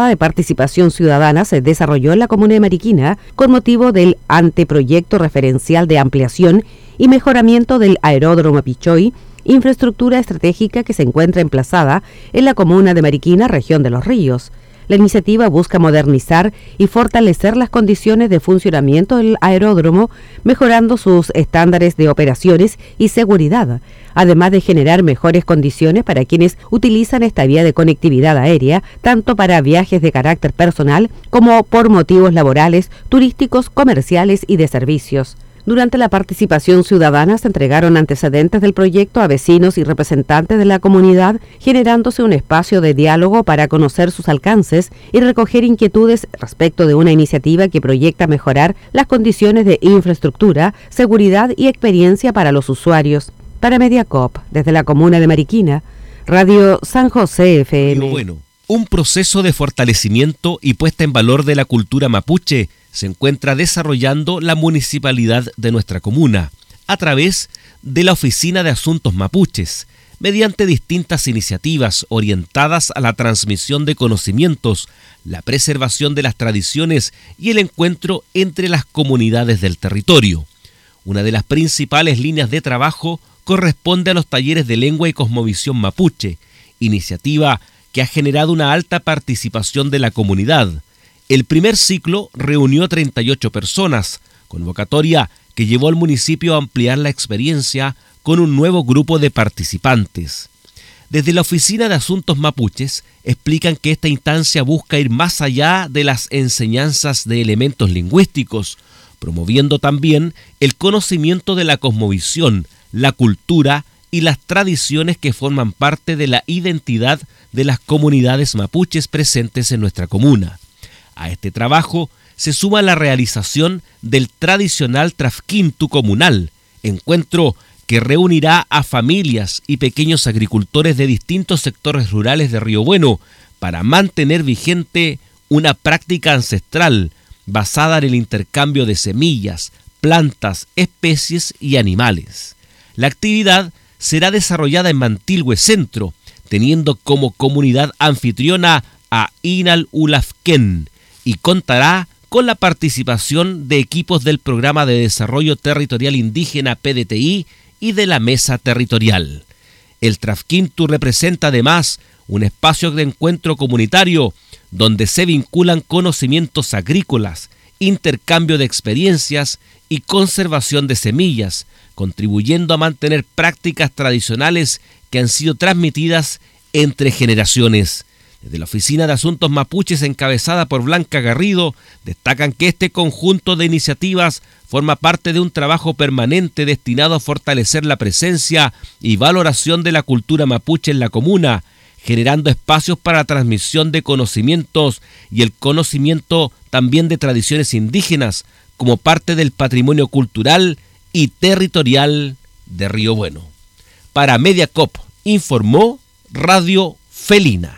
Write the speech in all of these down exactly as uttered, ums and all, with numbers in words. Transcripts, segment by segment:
de participación ciudadana se desarrolló en la comuna de Mariquina con motivo del anteproyecto referencial de ampliación y mejoramiento del aeródromo Pichoy, infraestructura estratégica que se encuentra emplazada en la comuna de Mariquina, región de Los Ríos. La iniciativa busca modernizar y fortalecer las condiciones de funcionamiento del aeródromo, mejorando sus estándares de operaciones y seguridad, además de generar mejores condiciones para quienes utilizan esta vía de conectividad aérea, tanto para viajes de carácter personal como por motivos laborales, turísticos, comerciales y de servicios. Durante la participación ciudadana se entregaron antecedentes del proyecto a vecinos y representantes de la comunidad, generándose un espacio de diálogo para conocer sus alcances y recoger inquietudes respecto de una iniciativa que proyecta mejorar las condiciones de infraestructura, seguridad y experiencia para los usuarios. Para Mediacop, desde la comuna de Mariquina, Radio San José F M. Bueno, un proceso de fortalecimiento y puesta en valor de la cultura mapuche se encuentra desarrollando la municipalidad de nuestra comuna a través de la Oficina de Asuntos Mapuches, mediante distintas iniciativas orientadas a la transmisión de conocimientos, la preservación de las tradiciones y el encuentro entre las comunidades del territorio. Una de las principales líneas de trabajo corresponde a los talleres de lengua y cosmovisión mapuche, iniciativa que ha generado una alta participación de la comunidad. El primer ciclo reunió a treinta y ocho personas, convocatoria que llevó al municipio a ampliar la experiencia con un nuevo grupo de participantes. Desde la Oficina de Asuntos Mapuches explican que esta instancia busca ir más allá de las enseñanzas de elementos lingüísticos, promoviendo también el conocimiento de la cosmovisión, la cultura y las tradiciones que forman parte de la identidad de las comunidades mapuches presentes en nuestra comuna. A este trabajo se suma la realización del tradicional Trafquintu comunal, encuentro que reunirá a familias y pequeños agricultores de distintos sectores rurales de Río Bueno para mantener vigente una práctica ancestral basada en el intercambio de semillas, plantas, especies y animales. La actividad será desarrollada en Mantilhue Centro, teniendo como comunidad anfitriona a Inal Ulafken, y contará con la participación de equipos del Programa de Desarrollo Territorial Indígena P D T I y de la Mesa Territorial. El Trafquintu representa además un espacio de encuentro comunitario donde se vinculan conocimientos agrícolas, intercambio de experiencias y conservación de semillas, contribuyendo a mantener prácticas tradicionales que han sido transmitidas entre generaciones. Desde la Oficina de Asuntos Mapuches, encabezada por Blanca Garrido, destacan que este conjunto de iniciativas forma parte de un trabajo permanente destinado a fortalecer la presencia y valoración de la cultura mapuche en la comuna, generando espacios para la transmisión de conocimientos y el conocimiento también de tradiciones indígenas como parte del patrimonio cultural y territorial de Río Bueno. Para Mediacop, informó Radio Felina.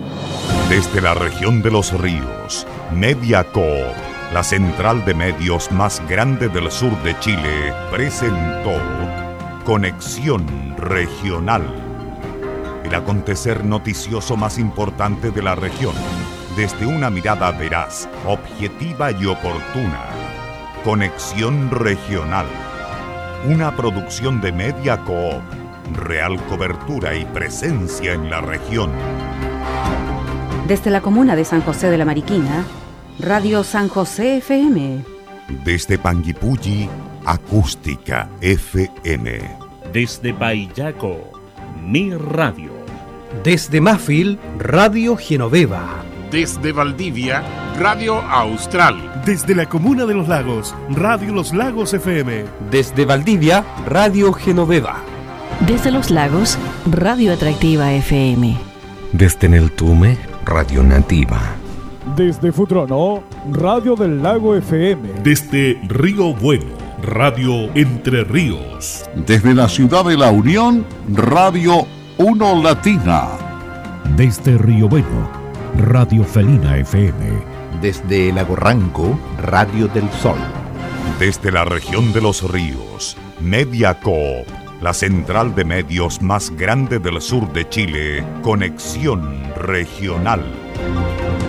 Desde la región de Los Ríos, Mediacop, la central de medios más grande del sur de Chile, presentó Conexión Regional. El acontecer noticioso más importante de la región, desde una mirada veraz, objetiva y oportuna. Conexión Regional, una producción de Mediacop, real cobertura y presencia en la región. Desde la comuna de San José de la Mariquina, Radio San José F M. Desde Panguipulli, Acústica F M. Desde Payaco, Mi Radio. Desde Mafil, Radio Genoveva. Desde Valdivia, Radio Austral. Desde la comuna de Los Lagos, Radio Los Lagos F M. Desde Valdivia, Radio Genoveva. Desde Los Lagos, Radio Atractiva F M. Desde Neltume, Radio Nativa. Desde Futrono, Radio del Lago F M. Desde Río Bueno, Radio Entre Ríos. Desde la ciudad de La Unión, Radio Uno Latina. Desde Río Bueno, Radio Felina F M. Desde Lago Ranco, Radio del Sol. Desde la región de Los Ríos, Mediacop, la central de medios más grande del sur de Chile, Conexión Regional.